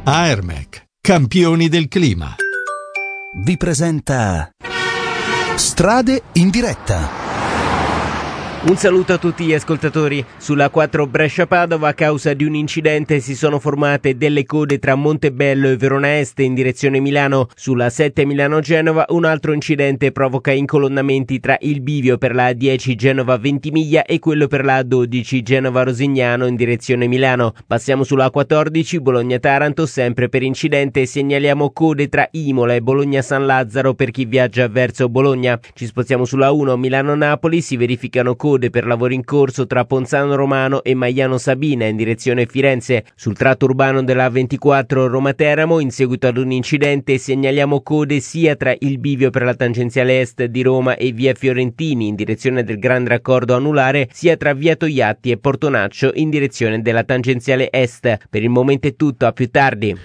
Aermec, campioni del clima. Vi presenta Strade in diretta. Un saluto a tutti gli ascoltatori. Sulla 4 Brescia-Padova, a causa di un incidente, si sono formate delle code tra Montebello e Verona Est in direzione Milano. Sulla 7 Milano-Genova, un altro incidente provoca incolonnamenti tra il bivio per la A10 Genova-Ventimiglia e quello per la A12 Genova-Rosignano in direzione Milano. Passiamo sulla 14 Bologna-Taranto, sempre per incidente segnaliamo code tra Imola e Bologna-San Lazzaro per chi viaggia verso Bologna. Ci spostiamo sulla 1 Milano-Napoli, si verificano code per lavori in corso tra Ponzano Romano e Maiano Sabina in direzione Firenze. Sul tratto urbano della 24 Roma-Teramo, in seguito ad un incidente, segnaliamo code sia tra il bivio per la tangenziale est di Roma e via Fiorentini in direzione del Grande Raccordo Anulare, sia tra via Togliatti e Portonaccio in direzione della tangenziale est. Per il momento è tutto, a più tardi.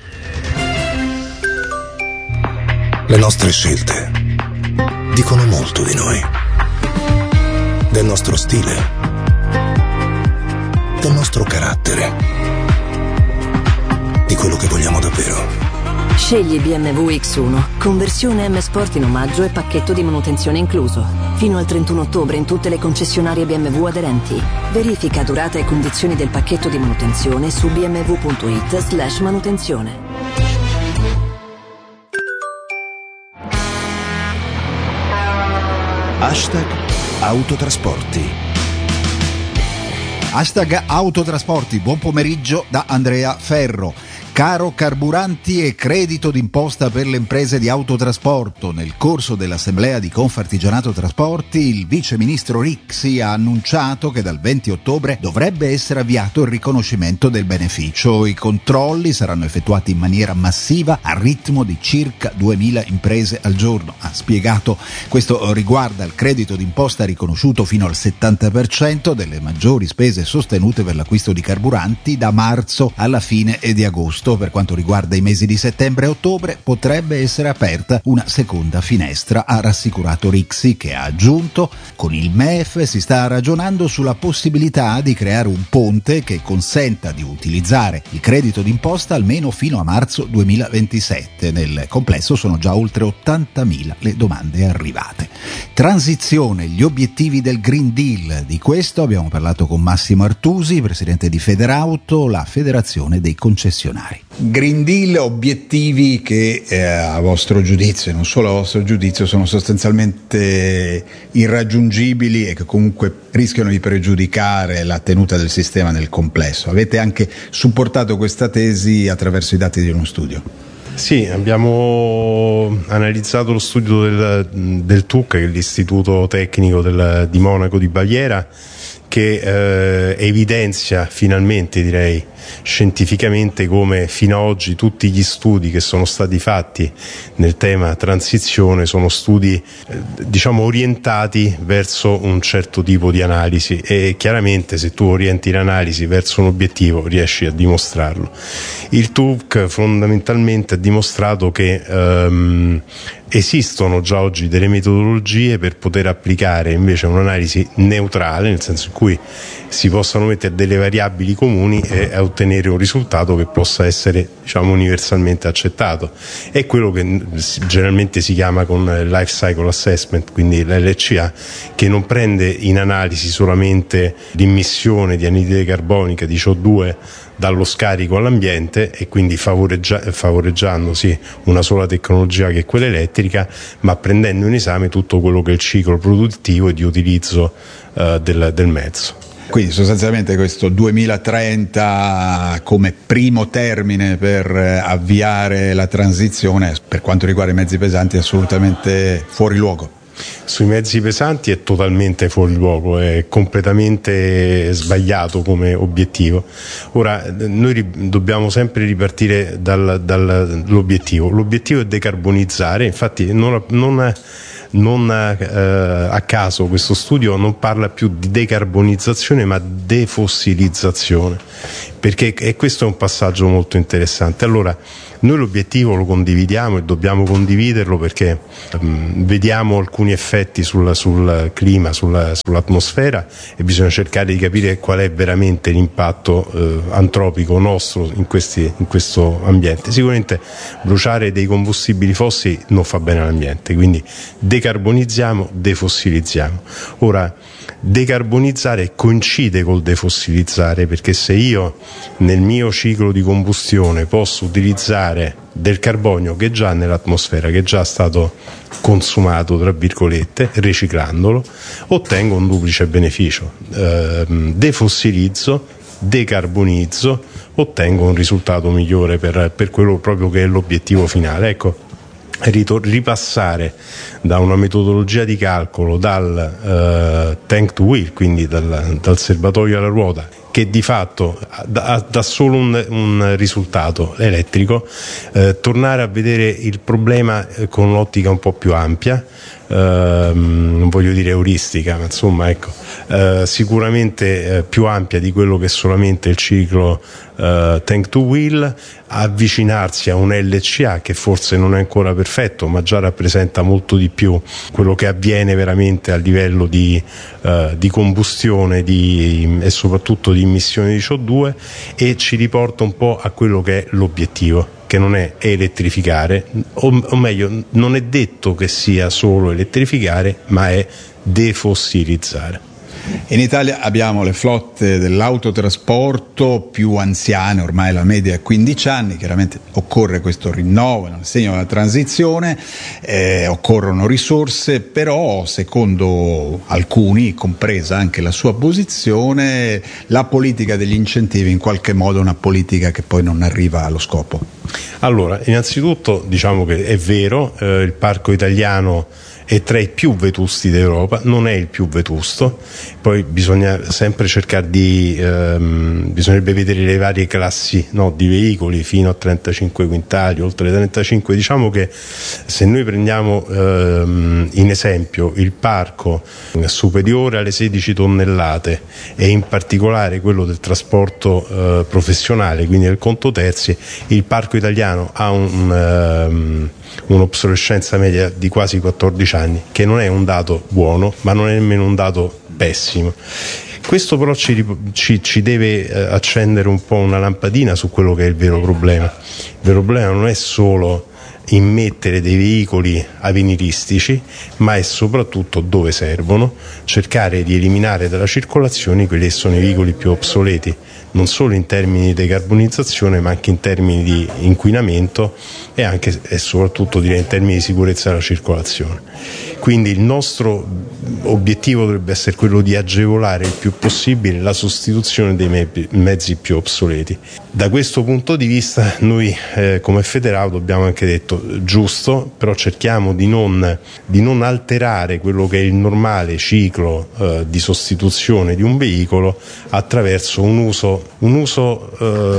Le nostre scelte dicono molto di noi. Del nostro stile, del nostro carattere, di quello che vogliamo davvero. Scegli BMW X1, conversione M Sport in omaggio e pacchetto di manutenzione incluso. Fino al 31 ottobre in tutte le concessionarie BMW aderenti. Verifica durata e condizioni del pacchetto di manutenzione su bmw.it/manutenzione. Hashtag Autotrasporti. Hashtag Autotrasporti, buon pomeriggio da Andrea Ferro. Caro carburanti e credito d'imposta per le imprese di autotrasporto. Nel corso dell'assemblea di Confartigianato Trasporti, il vice ministro Rixi ha annunciato che dal 20 ottobre dovrebbe essere avviato il riconoscimento del beneficio. I controlli saranno effettuati in maniera massiva a ritmo di circa 2000 imprese al giorno. Ha spiegato, questo riguarda il credito d'imposta riconosciuto fino al 70% delle maggiori spese sostenute per l'acquisto di carburanti da marzo alla fine di agosto. Per quanto riguarda i mesi di settembre e ottobre potrebbe essere aperta una seconda finestra, ha rassicurato Rixi, che ha aggiunto: con il MEF si sta ragionando sulla possibilità di creare un ponte che consenta di utilizzare il credito d'imposta almeno fino a marzo 2027. Nel complesso sono già oltre 80.000 le domande arrivate. Transizione, gli obiettivi del Green Deal. Di questo abbiamo parlato con Massimo Artusi, presidente di Federauto, la federazione dei concessionari. Green Deal, obiettivi che a vostro giudizio, e non solo a vostro giudizio, sono sostanzialmente irraggiungibili e che comunque rischiano di pregiudicare la tenuta del sistema nel complesso. Avete anche supportato questa tesi attraverso i dati di uno studio. Sì, abbiamo analizzato lo studio del TUC, che è l'Istituto Tecnico di Monaco di Baviera, che evidenzia finalmente, direi, scientificamente come fino ad oggi tutti gli studi che sono stati fatti nel tema transizione sono studi orientati verso un certo tipo di analisi, e chiaramente se tu orienti l'analisi verso un obiettivo riesci a dimostrarlo. Il TUC fondamentalmente ha dimostrato che esistono già oggi delle metodologie per poter applicare invece un'analisi neutrale, nel senso in cui si possano mettere delle variabili comuni e ottenere un risultato che possa essere universalmente accettato. È quello che generalmente si chiama con life cycle assessment, quindi l'LCA, che non prende in analisi solamente l'immissione di anidride carbonica, di CO2 dallo scarico all'ambiente, e quindi favoreggiando una sola tecnologia che è quella elettrica, ma prendendo in esame tutto quello che è il ciclo produttivo e di utilizzo del mezzo. Quindi sostanzialmente questo 2030 come primo termine per avviare la transizione per quanto riguarda i mezzi pesanti è assolutamente fuori luogo. Sui mezzi pesanti è totalmente fuori luogo, è completamente sbagliato come obiettivo. Ora, noi dobbiamo sempre ripartire dall'obiettivo. L'obiettivo è decarbonizzare, infatti non a caso questo studio non parla più di decarbonizzazione ma defossilizzazione, perché questo è un passaggio molto interessante. Allora, noi l'obiettivo lo condividiamo e dobbiamo condividerlo perché vediamo alcuni effetti sul clima, sull'atmosfera, e bisogna cercare di capire qual è veramente l'impatto antropico nostro in questo ambiente. Sicuramente bruciare dei combustibili fossili non fa bene all'ambiente, quindi decarbonizziamo, defossilizziamo. Ora, decarbonizzare coincide col defossilizzare, perché se io nel mio ciclo di combustione posso utilizzare del carbonio che è già nell'atmosfera, che è già stato consumato, tra virgolette, riciclandolo, ottengo un duplice beneficio. Defossilizzo, decarbonizzo, ottengo un risultato migliore per quello proprio che è l'obiettivo finale. Ecco, ripassare da una metodologia di calcolo dal tank to wheel, quindi dal serbatoio alla ruota, che di fatto dà solo un risultato elettrico, tornare a vedere il problema con un'ottica un po' più ampia, non voglio dire euristica, ma insomma, ecco, sicuramente più ampia di quello che è solamente il ciclo tank to wheel, avvicinarsi a un LCA che forse non è ancora perfetto, ma già rappresenta molto di più quello che avviene veramente a livello di combustione e soprattutto di emissioni di CO2, e ci riporta un po' a quello che è l'obiettivo, che non è elettrificare, o meglio, non è detto che sia solo elettrificare, ma è defossilizzare. In Italia abbiamo le flotte dell'autotrasporto più anziane, ormai la media è 15 anni, chiaramente occorre questo rinnovo, nel segno della transizione, occorrono risorse, però secondo alcuni, compresa anche la sua posizione, la politica degli incentivi in qualche modo è una politica che poi non arriva allo scopo. Allora, innanzitutto diciamo che è vero, il parco italiano è tra i più vetusti d'Europa, non è il più vetusto, poi bisogna sempre cercare bisognerebbe vedere le varie classi, no, di veicoli fino a 35 quintali, oltre 35, diciamo che se noi prendiamo in esempio il parco superiore alle 16 tonnellate e in particolare quello del trasporto professionale, quindi del conto terzi, il parco italiano ha un'obsolescenza media di quasi 14 anni, che non è un dato buono, ma non è nemmeno un dato pessimo. Questo però ci deve accendere un po' una lampadina su quello che è il vero problema. Il vero problema non è solo immettere dei veicoli avveniristici, ma è soprattutto dove servono, cercare di eliminare dalla circolazione quelli che sono i veicoli più obsoleti, non solo in termini di decarbonizzazione, ma anche in termini di inquinamento e anche e soprattutto direi in termini di sicurezza della circolazione. Quindi il nostro obiettivo dovrebbe essere quello di agevolare il più possibile la sostituzione dei mezzi più obsoleti. Da questo punto di vista noi come Federauto abbiamo anche detto giusto, però cerchiamo di non alterare quello che è il normale ciclo di sostituzione di un veicolo attraverso un uso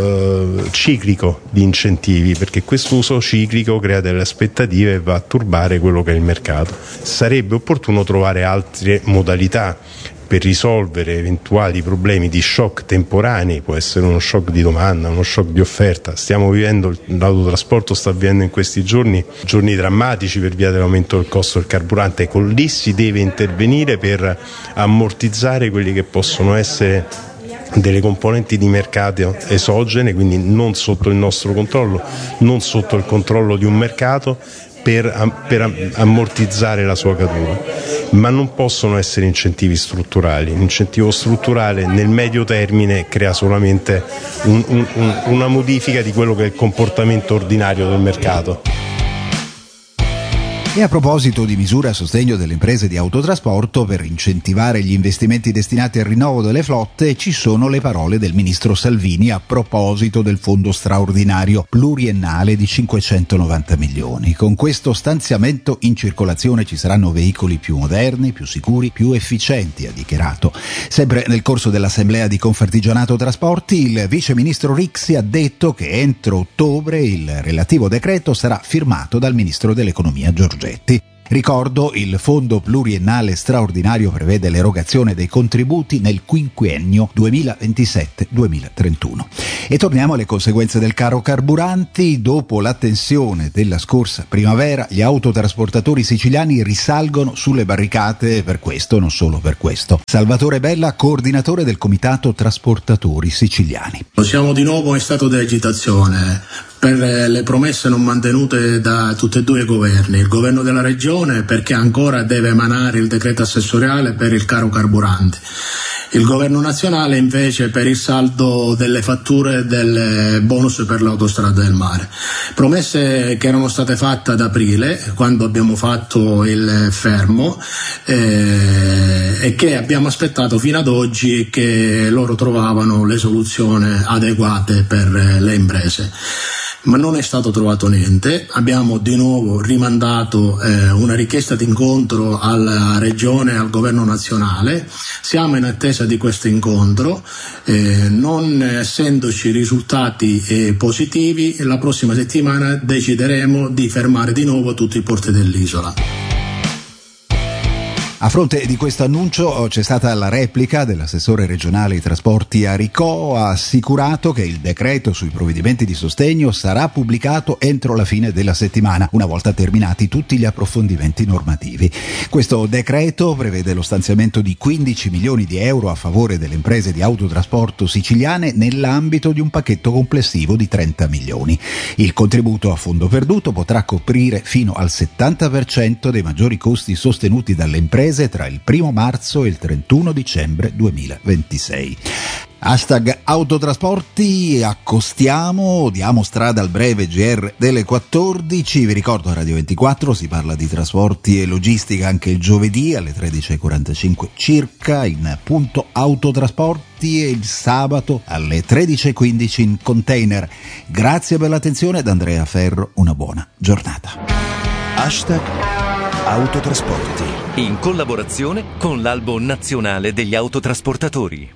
ciclico di incentivi, perché questo uso ciclico crea delle aspettative e va a turbare quello che è il mercato. Sarebbe opportuno trovare altre modalità per risolvere eventuali problemi di shock temporanei, può essere uno shock di domanda, uno shock di offerta. L'autotrasporto sta vivendo in questi giorni drammatici per via dell'aumento del costo del carburante, ecco, lì si deve intervenire per ammortizzare quelli che possono essere delle componenti di mercato esogene, quindi non sotto il nostro controllo, non sotto il controllo di un mercato, per ammortizzare la sua caduta, ma non possono essere incentivi strutturali. L'incentivo strutturale nel medio termine crea solamente una modifica di quello che è il comportamento ordinario del mercato. E a proposito di misure a sostegno delle imprese di autotrasporto per incentivare gli investimenti destinati al rinnovo delle flotte, ci sono le parole del ministro Salvini a proposito del fondo straordinario pluriennale di 590 milioni. Con questo stanziamento in circolazione ci saranno veicoli più moderni, più sicuri, più efficienti, ha dichiarato. Sempre nel corso dell'assemblea di Confartigianato Trasporti, il vice ministro Rixi ha detto che entro ottobre il relativo decreto sarà firmato dal ministro dell'economia Giorgetti. Ricordo, il fondo pluriennale straordinario prevede l'erogazione dei contributi nel quinquennio 2027-2031. E torniamo alle conseguenze del caro carburanti. Dopo la tensione della scorsa primavera, gli autotrasportatori siciliani risalgono sulle barricate per questo, non solo per questo. Salvatore Bella, coordinatore del Comitato Trasportatori Siciliani. Siamo di nuovo in stato di agitazione per le promesse non mantenute da tutti e due i governi. Il governo della regione perché ancora deve emanare il decreto assessoriale per il caro carburanti. Il governo nazionale invece per il saldo delle fatture del bonus per l'autostrada del mare. Promesse che erano state fatte ad aprile, quando abbiamo fatto il fermo, e che abbiamo aspettato fino ad oggi che loro trovavano le soluzioni adeguate per le imprese. Ma non è stato trovato niente. Abbiamo di nuovo rimandato una richiesta di incontro alla regione e al governo nazionale. Siamo in attesa di questo incontro, non essendoci risultati positivi, la prossima settimana decideremo di fermare di nuovo tutti i porti dell'isola. A fronte di questo annuncio c'è stata la replica dell'assessore regionale ai trasporti Aricò. Ha assicurato che il decreto sui provvedimenti di sostegno sarà pubblicato entro la fine della settimana, una volta terminati tutti gli approfondimenti normativi. Questo decreto prevede lo stanziamento di 15 milioni di euro a favore delle imprese di autotrasporto siciliane nell'ambito di un pacchetto complessivo di 30 milioni. Il contributo a fondo perduto potrà coprire fino al 70% dei maggiori costi sostenuti dalle imprese tra il 1 marzo e il 31 dicembre 2026. Hashtag autotrasporti, accostiamo, diamo strada al breve GR delle 14. Vi ricordo a Radio 24 si parla di trasporti e logistica anche il giovedì alle 13.45 circa in punto autotrasporti e il sabato alle 13.15 in container. Grazie per l'attenzione, da Andrea Ferro, una buona giornata. Hashtag autotrasporti. In collaborazione con l'Albo Nazionale degli Autotrasportatori.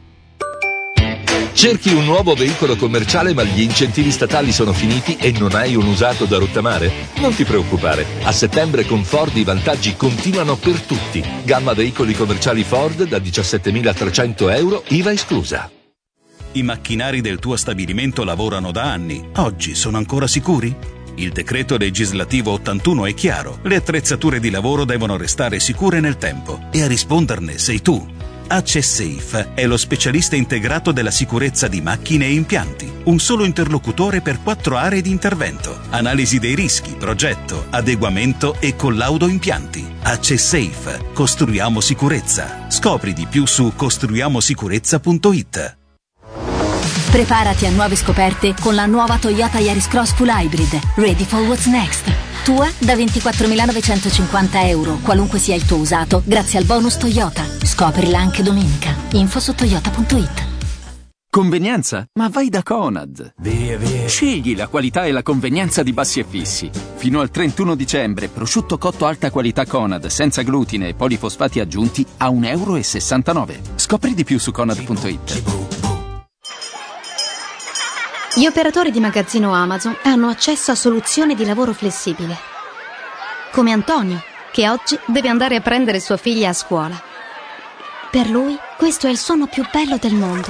Cerchi un nuovo veicolo commerciale ma gli incentivi statali sono finiti e non hai un usato da rottamare? Non ti preoccupare, a settembre con Ford i vantaggi continuano per tutti. Gamma veicoli commerciali Ford da 17.300 euro, IVA esclusa. I macchinari del tuo stabilimento lavorano da anni. Oggi sono ancora sicuri? Il decreto legislativo 81 è chiaro. Le attrezzature di lavoro devono restare sicure nel tempo e a risponderne sei tu. AccessSafe è lo specialista integrato della sicurezza di macchine e impianti. Un solo interlocutore per 4 aree di intervento. Analisi dei rischi, progetto, adeguamento e collaudo impianti. AccessSafe. Costruiamo sicurezza. Scopri di più su costruiamosicurezza.it. Preparati a nuove scoperte con la nuova Toyota Yaris Cross Full Hybrid. Ready for what's next. Tua da 24.950 euro, qualunque sia il tuo usato, grazie al bonus Toyota. Scoprila anche domenica. Info su toyota.it. Convenienza? Ma vai da Conad. Via. Scegli la qualità e la convenienza di Bassi e Fissi. Fino al 31 dicembre, prosciutto cotto alta qualità Conad, senza glutine e polifosfati aggiunti, a €1,69 €. Scopri di più su conad.it. Gli operatori di magazzino Amazon hanno accesso a soluzioni di lavoro flessibile. Come Antonio, che oggi deve andare a prendere sua figlia a scuola. Per lui, questo è il suono più bello del mondo.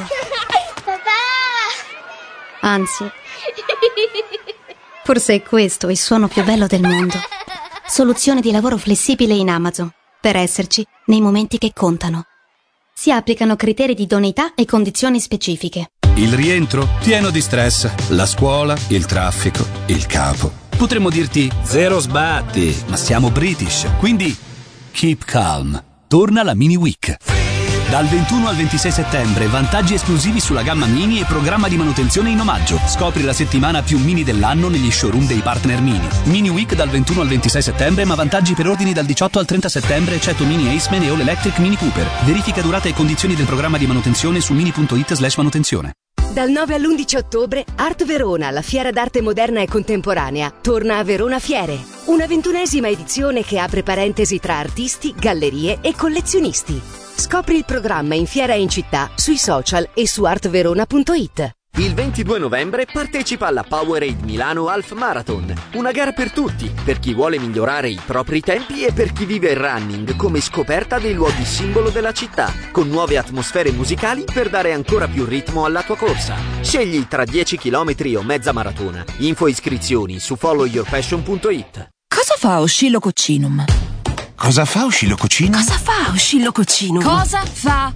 Anzi, forse è questo il suono più bello del mondo. Soluzione di lavoro flessibile in Amazon, per esserci nei momenti che contano. Si applicano criteri di idoneità e condizioni specifiche. Il rientro? Pieno di stress. La scuola, il traffico, il capo. Potremmo dirti zero sbatti, ma siamo British, quindi keep calm. Torna la Mini Week. Dal 21 al 26 settembre, vantaggi esclusivi sulla gamma Mini e programma di manutenzione in omaggio. Scopri la settimana più Mini dell'anno negli showroom dei partner Mini. Mini Week dal 21 al 26 settembre, ma vantaggi per ordini dal 18 al 30 settembre, eccetto Mini Aceman e All Electric Mini Cooper. Verifica durata e condizioni del programma di manutenzione su mini.it/manutenzione. Dal 9 all'11 ottobre, Art Verona, la fiera d'arte moderna e contemporanea, torna a Verona Fiere. Una 21ª edizione che apre parentesi tra artisti, gallerie e collezionisti. Scopri il programma in fiera e in città, sui social e su artverona.it. Il 22 novembre partecipa alla Powerade Milano Half Marathon, una gara per tutti, per chi vuole migliorare i propri tempi e per chi vive il running come scoperta dei luoghi simbolo della città, con nuove atmosfere musicali per dare ancora più ritmo alla tua corsa. Scegli tra 10 km o mezza maratona. Info e iscrizioni su followyourpassion.it. Cosa fa Oscillococcinum? Cosa fa Oscillococcinum? Cosa fa Oscillococcinum? Cosa fa